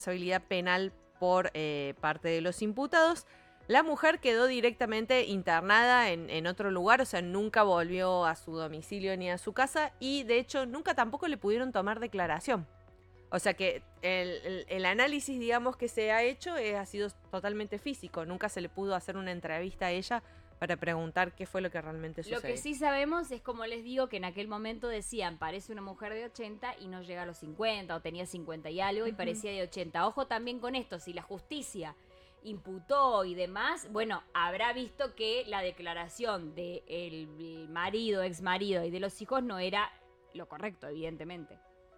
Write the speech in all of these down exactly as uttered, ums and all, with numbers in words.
responsabilidad penal por eh, parte de los imputados. La mujer quedó directamente internada en, en otro lugar, o sea, nunca volvió a su domicilio ni a su casa y de hecho nunca tampoco le pudieron tomar declaración. O sea que el, el, el análisis, digamos, que se ha hecho eh, ha sido totalmente físico. Nunca se le pudo hacer una entrevista a ella para preguntar qué fue lo que realmente sucedió. Lo que sí sabemos es, como les digo, que en aquel momento decían, parece una mujer de ochenta y no llega a los cincuenta, o tenía cincuenta y algo y uh-huh. parecía de ochenta. Ojo también con esto, si la justicia imputó y demás, bueno, habrá visto que la declaración del marido, ex marido y de los hijos no era lo correcto, evidentemente.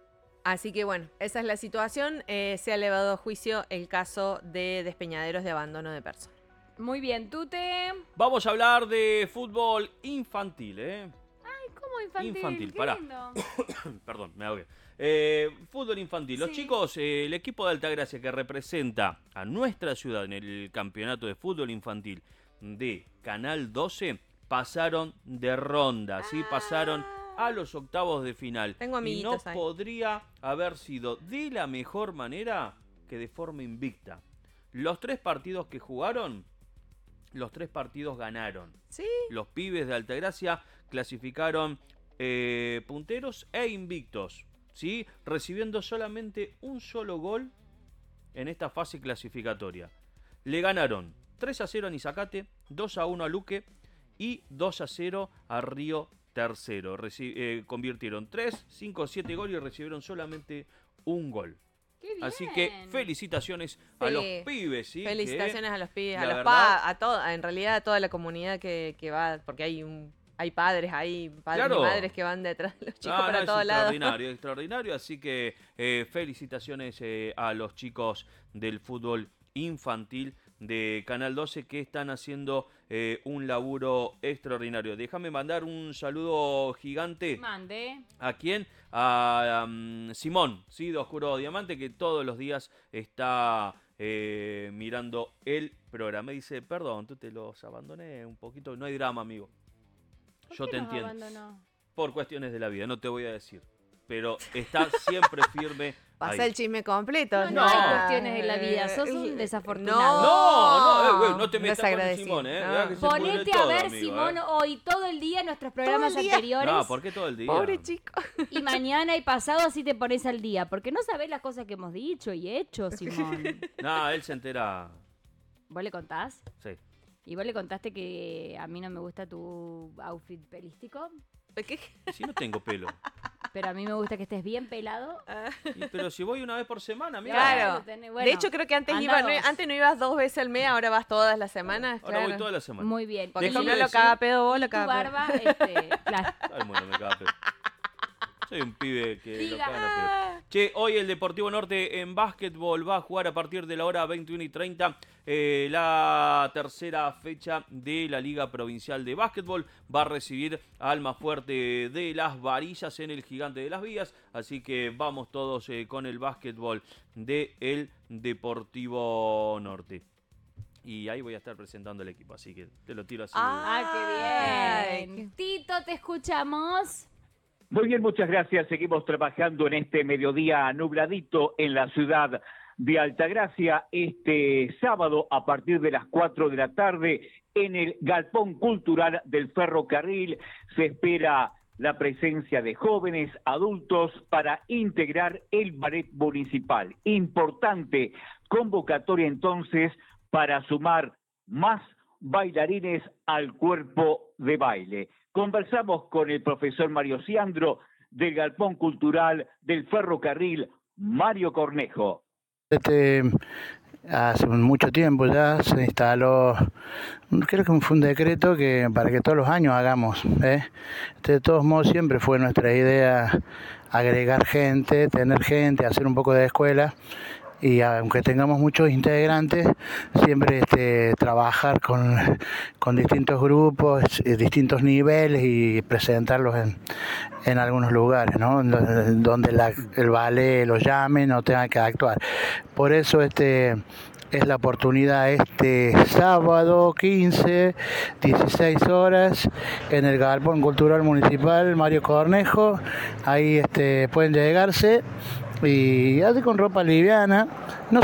Así que bueno, esa es la situación. Eh, se ha elevado a juicio el caso de despeñaderos de abandono de personas. Muy bien, Tute. Vamos a hablar de fútbol infantil, ¿eh? Ay, ¿cómo infantil? Infantil, Qué pará. lindo. Perdón, me ahogué. Eh, fútbol infantil. Los Sí. chicos, eh, el equipo de Altagracia que representa a nuestra ciudad en el campeonato de fútbol infantil de Canal doce pasaron de ronda, ¿sí? Ah. Pasaron a los octavos de final. Tengo amiguitos y no ahí. podría haber sido de la mejor manera que de forma invicta. Los tres partidos que jugaron, los tres partidos ganaron. ¿Sí? Los pibes de Altagracia clasificaron eh, punteros e invictos, ¿sí? Recibiendo solamente un solo gol en esta fase clasificatoria. Le ganaron tres a cero a Nizacate, dos a uno a Luque y dos a cero a Río Tercero. Reci- eh, convirtieron tres, cinco, siete goles y recibieron solamente un gol. Qué bien. Así que felicitaciones a Sí. los pibes, ¿sí? Felicitaciones que, a los pibes, a la los verdad, pa, a toda, en realidad a toda la comunidad que, que va, porque hay un, hay padres ahí, padres Claro. y madres que van detrás de los chicos Ah, para no, todos es lados. extraordinario, extraordinario. Así que eh, felicitaciones eh, a los chicos del fútbol infantil de Canal doce que están haciendo eh, un laburo extraordinario. Déjame mandar un saludo gigante. Mande. ¿A quién? A um, Simón, ¿sí? De Oscuro Diamante, que todos los días está eh, mirando el programa. Me dice, perdón, tú te los abandoné un poquito. No hay drama, amigo. ¿Por Yo qué te nos entiendo. abandonó? Por cuestiones de la vida, no te voy a decir. Pero está siempre firme. Pasa ahí. el chisme completo. No, no hay cuestiones de la vida, sos un Eh, desafortunado. No, no, eh, eh, no te metas con desagradecido, Simón, ¿eh? no. Mirá que se pudre Ponete a todo, ver, amigo, Simón, ¿eh? hoy todo el día nuestros programas el día. anteriores. No, ¿por qué todo el día? Pobre chico. Y mañana y pasado así te pones al día. Porque no sabés las cosas que hemos dicho y hecho, Simón. No, él se entera. ¿Vos le contás? Sí. ¿Y vos le contaste que a mí no me gusta tu outfit pelístico? ¿Qué? Si no tengo pelo. Pero a mí me gusta que estés bien pelado. Y, pero si voy una vez por semana, mira. Claro. tenés- bueno, de hecho, creo que antes, anda iba, no, dos. antes no ibas dos veces al mes, ahora vas todas las semanas. Ahora claro. voy toda la semana. Muy bien. Porque si Déjame no lo decir- caga pedo vos, lo Tu caga pedo. barba, este, claro. Todo el mundo me caga pedo. Soy un pibe que lo Diga. cagan a pedo. Che, hoy el Deportivo Norte en básquetbol va a jugar a partir de la hora veintiuno y treinta eh, la tercera fecha de la Liga Provincial de Básquetbol. Va a recibir a Almafuerte de Las Varillas en el Gigante de las Vías. Así que vamos todos eh, con el básquetbol del Deportivo Norte. Y ahí voy a estar presentando el equipo, así que te lo tiro así. Ah, qué bien. Ay, Tito, te escuchamos. Muy bien, muchas gracias. Seguimos trabajando en este mediodía nubladito en la ciudad de Altagracia. Este sábado, a partir de las cuatro de la tarde, en el Galpón Cultural del Ferrocarril, se espera la presencia de jóvenes, adultos, para integrar el ballet municipal. Importante convocatoria entonces para sumar más bailarines al cuerpo de baile. Conversamos con el profesor Mario Ciandro del Galpón Cultural del Ferrocarril, Mario Cornejo. Este, hace mucho tiempo ya se instaló, creo que fue un decreto que para que todos los años hagamos, ¿eh? De todos modos siempre fue nuestra idea agregar gente, tener gente, hacer un poco de escuela. Y aunque tengamos muchos integrantes, siempre este, trabajar con, con distintos grupos, eh, distintos niveles y presentarlos en, en algunos lugares, ¿no? Donde la, el ballet los llame, no tenga que actuar. Por eso este es la oportunidad este sábado quince, dieciséis horas, en el Galpón Cultural Municipal Mario Cornejo. Ahí este, pueden llegarse y así con ropa liviana. No